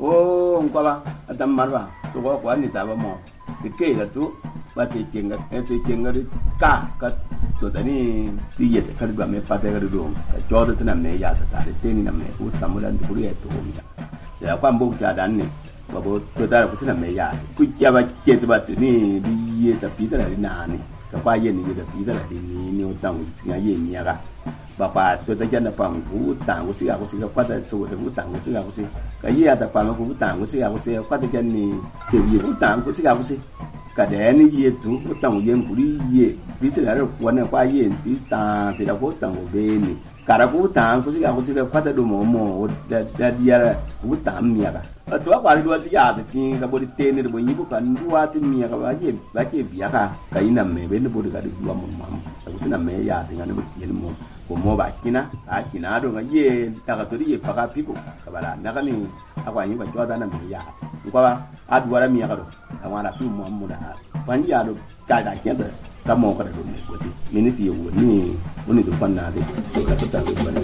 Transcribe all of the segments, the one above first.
o ngwa atam marwa to ko ni ta ba mo ke ga tu ba ce kenga ka to tani ti ye ta ba me pa ta ga do ka jo da tana me ya ta ta te ni na me ku tamu dan ku ye to mi ya kwa mbo ta dan ne ba bo to ta ku tana me ya ku ya ba ke ta ba ni bi ye ta pi ta na ni ka kwa ye ni da pi ta ni o tang ti ga ye ni ga ba pa to ta jan da pa ku tang ku ga ku ga kwa ta so da ku tang ku ga ku ka ye ya ta pa ma ku tang ku ga ku kwa ta jan ni te ye ku tang ku ga ku cả đẻ nó ye tu tàu yên của đi ye ví dụ là quan là qua ye ví ta thì là cố tàu bên cả là cố tàu có gì là qua ta đồ mồ đã đi ra cố tàu mía cả ở chỗ qua đi đua thì à thì cái body tên này body như cái đua thì mía cái gì bia cả cái nằm mẹ bên nó body cái đua mồm cái nằm mẹ ya thì nó bị tiền mồm của mua bạc kina à kina đồ cái ye ta cái tôi đi phá cái pico cái bà là cái này à qua những cái chỗ ta nằm mẹ ya qua à đua ra mía cái đồ àwọn ara fi mo amuda panja do kada kenda kama ko da do ko ti minisi yo ni woni do panna de ko ka ta ko bana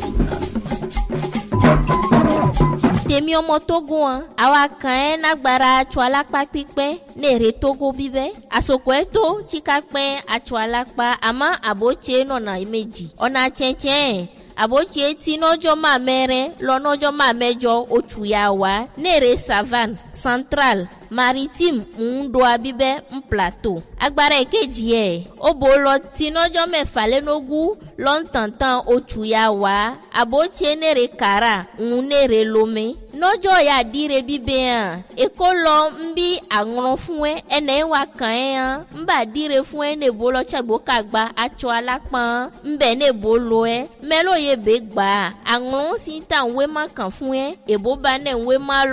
temi omo Togo awa kan nagbara atwalapa pipe ne re Togo bibe asoko eto chikakpe atwalapa ama aboche nona imeji ona chenchen aboche ti nojo ma mere lo nojo ma mejo ochuyawa nere savane central maritime ndo abibe plateau agbara ekeji e obolo ti nojo mefa le nogu lo ntantan ochuyawa aboche nere kara nere lome nojo ya dire bibe an ekolo mbi agron fun ene wa kan mba dire fun ne bolo chagbo kagba acho alapan mbe ne bolo melo ye be gba agron si tan we ma kan fun ebo ba ne we ma